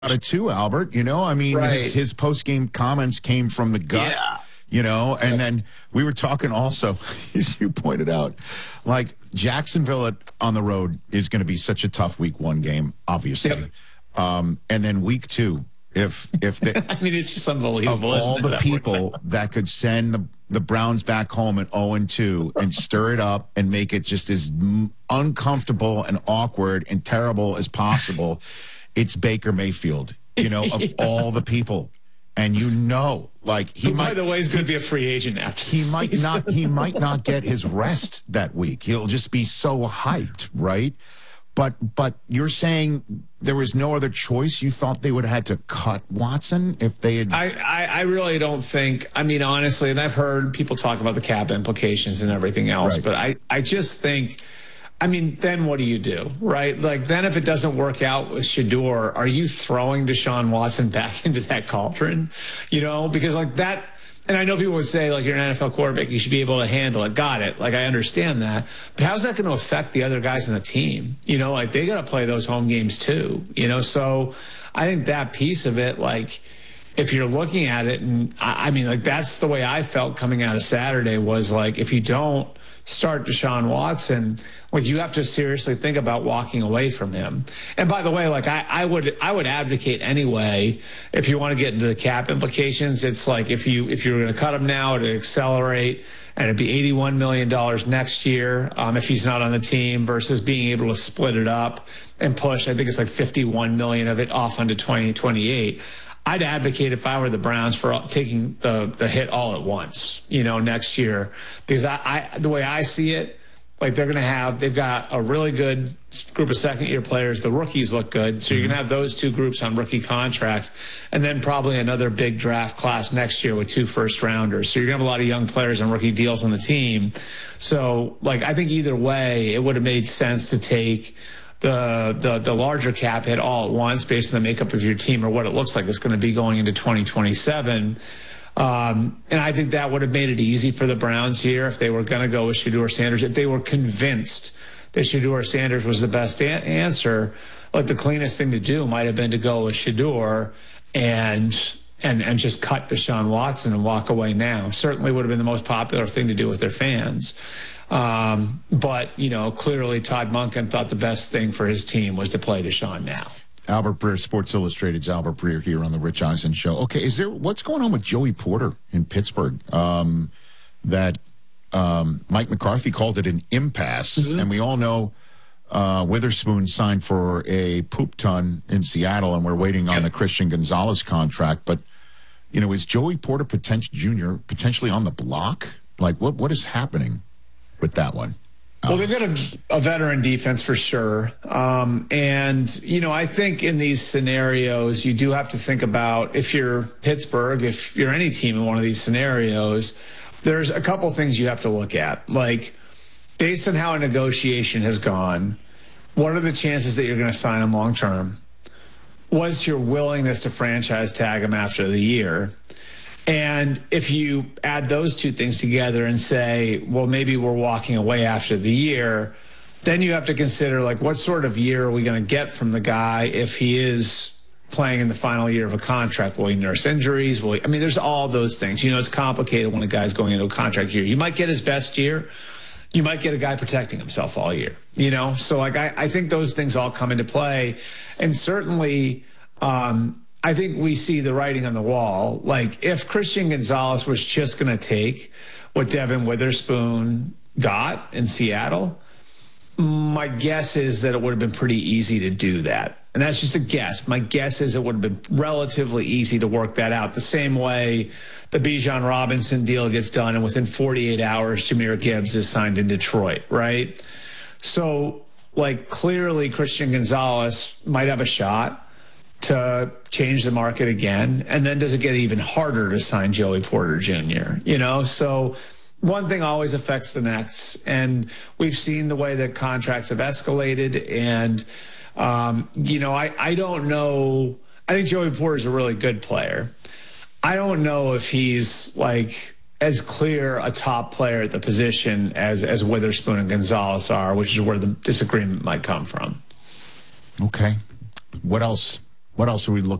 it too, Albert. I mean, his post-game comments came from the gut. Yeah. And then we were talking also, as you pointed out, like Jacksonville on the road is going to be such a tough week 1 game, obviously. Yep. And then week 2, if they, I mean, it's just unbelievable. Of all the people that could send the Browns back home at 0-2 and stir it up and make it just as uncomfortable and awkward and terrible as possible, it's Baker Mayfield, of all the people. And like he might. By the way, he's going to be a free agent after. He might not get his rest that week. He'll just be so hyped, right? But you're saying there was no other choice? You thought they would have had to cut Watson if they had. I really don't think. I mean, honestly, and I've heard people talk about the cap implications and everything else, right. but I just think. I mean, then what do you do, right? Like, then if it doesn't work out with Shedeur, are you throwing Deshaun Watson back into that cauldron? Because like that, and I know people would say, like, you're an NFL quarterback, you should be able to handle it. Got it. Like, I understand that. But how's that going to affect the other guys on the team? Like, they got to play those home games too, So I think that piece of it, like, if you're looking at it, and I mean, like, that's the way I felt coming out of Saturday was like, if you don't start Deshaun Watson, like, you have to seriously think about walking away from him. And by the way, like, I would advocate anyway, if you want to get into the cap implications, it's like if you're going to cut him now to accelerate, and it'd be $81 million next year if he's not on the team, versus being able to split it up and push, I think it's like $51 million of it off onto 2028. I'd advocate, if I were the Browns, for taking the hit all at once, next year, because the way I see it, like, they've got a really good group of second-year players. The rookies look good, so you're going to have those 2 groups on rookie contracts, and then probably another big draft class next year with 2 first-rounders. So you're going to have a lot of young players on rookie deals on the team. So, like, I think either way, it would have made sense to take the larger cap hit all at once based on the makeup of your team or what it looks like it's going to be going into 2027. And I think that would have made it easy for the Browns here if they were going to go with Shedeur Sanders. If they were convinced that Shedeur Sanders was the best answer, like, the cleanest thing to do might have been to go with Shedeur and just cut Deshaun Watson and walk away now. Certainly would have been the most popular thing to do with their fans. But, clearly Todd Monken thought the best thing for his team was to play Deshaun now. Albert Breer, Sports Illustrated's Albert Breer here on the Rich Eisen Show. Okay, what's going on with Joey Porter in Pittsburgh? That Mike McCarthy called it an impasse, and we all know Witherspoon signed for a poop ton in Seattle, and we're waiting on the Christian Gonzalez contract. But, is Joey Porter Jr. potentially on the block? Like, what is happening with that one? Well, they've got a veteran defense for sure. And, I think in these scenarios, you do have to think about, if you're Pittsburgh, if you're any team in one of these scenarios, there's a couple things you have to look at. Like, based on how a negotiation has gone, what are the chances that you're going to sign him long term? What's your willingness to franchise tag him after the year? And if you add those 2 things together and say, well, maybe we're walking away after the year, then you have to consider, like, what sort of year are we going to get from the guy if he is playing in the final year of a contract? Will he nurse injuries? There's all those things. It's complicated when a guy's going into a contract year. You might get his best year. You might get a guy protecting himself all year, So, like, I think those things all come into play. And certainly, I think we see the writing on the wall. Like, if Christian Gonzalez was just going to take what Devin Witherspoon got in Seattle, my guess is that it would have been pretty easy to do that. And that's just a guess. My guess is it would have been relatively easy to work that out. The same way the Bijan Robinson deal gets done, and within 48 hours, Jahmyr Gibbs is signed in Detroit, right? So, like, clearly Christian Gonzalez might have a shot to change the market again. And then does it get even harder to sign Joey Porter Jr.? So one thing always affects the next. And we've seen the way that contracts have escalated. And, I don't know. I think Joey Porter is a really good player. I don't know if he's, like, as clear a top player at the position as Witherspoon and Gonzalez are, which is where the disagreement might come from. Okay. What else What else are we looking